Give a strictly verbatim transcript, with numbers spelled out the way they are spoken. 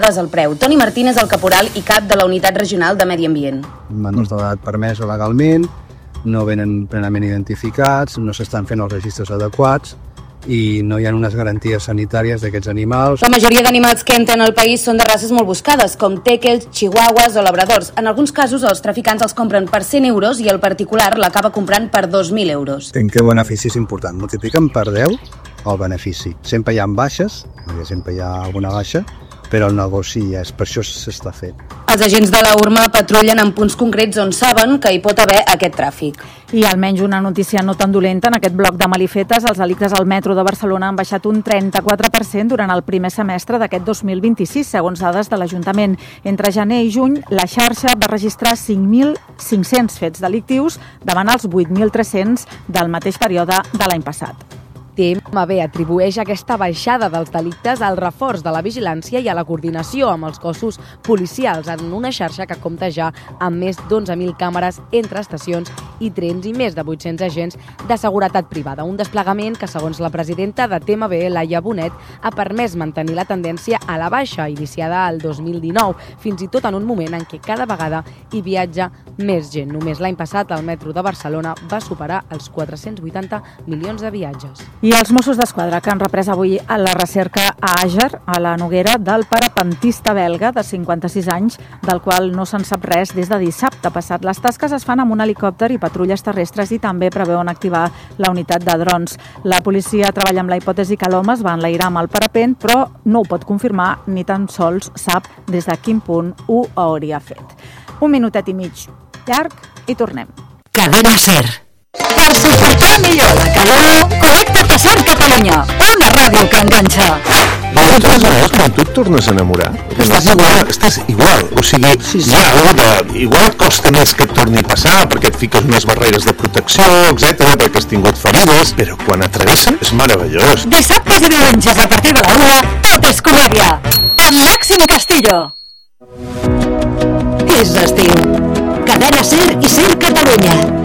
vegades el preu. Toni Martín és el caporal i cap de la Unitat Regional de Medi Ambient. Menors d'edat permesa legalment, no venen plenament identificats, no s'estan fent els registres adequats i no hi ha unes garanties sanitàries d'aquests animals. La majoria d'animals que entren al país són de races molt buscades, com teques, chihuahuas o labradors. En alguns casos, els traficants els compren per cent euros i el particular l'acaba comprant per dos mil euros. En què el benefici és important? Multipliquen per deu el benefici. Sempre hi ha baixes, sempre hi ha alguna baixa, però el negoci és, per això s'està fent. Els agents de la U R M A patrullen en punts concrets on saben que hi pot haver aquest tràfic. I almenys una notícia no tan dolenta. En aquest bloc de malifetes, els delictes al metro de Barcelona han baixat un trenta-quatre per cent durant el primer semestre d'aquest dos mil vint-i-sis, segons dades de l'Ajuntament. Entre gener i juny, la xarxa va registrar cinc mil cinc-cents fets delictius davant els vuit mil tres-cents del mateix període de l'any passat. T M B atribueix aquesta baixada dels delictes al reforç de la vigilància i a la coordinació amb els cossos policials en una xarxa que compta ja amb més d'onze mil càmeres entre estacions i trens i més de vuit-cents agents de seguretat privada. Un desplegament que, segons la presidenta de T M B, Laia Bonet, ha permès mantenir la tendència a la baixa iniciada el dos mil dinou, fins i tot en un moment en què cada vegada hi viatja més gent. Només l'any passat el metro de Barcelona va superar els quatre-cents vuitanta milions de viatges. I els Mossos d'Esquadra, que han reprès avui a la recerca a Àger, a la Noguera, del parapentista belga de cinquanta-sis anys, del qual no se'n sap res des de dissabte passat. Les tasques es fan amb un helicòpter i patrulles terrestres i també preveuen activar la unitat de drons. La policia treballa amb la hipòtesi que l'home es va enlairar amb el parapent, però no ho pot confirmar ni tan sols sap des de quin punt ho hauria fet. Un minutet i mig llarg i tornem. Cadena SER. Per suportar millor la calor, connecta't a SER Catalunya, una ràdio que enganxa. De totes maneres, quan tu et tornes a enamorar, estàs igual, estàs igual. O sigui, sí, sí. Hi ha algo de... Igual costa més que et torni a passar, perquè et fiques unes barreres de protecció, etcètera, perquè has tingut ferides, però quan atravessa és meravellós. Dissabtes i diumenges a partir de la una, tot és comèdia. Amb Màxim Castillo. És estiu. Cadena SER i SER Catalunya.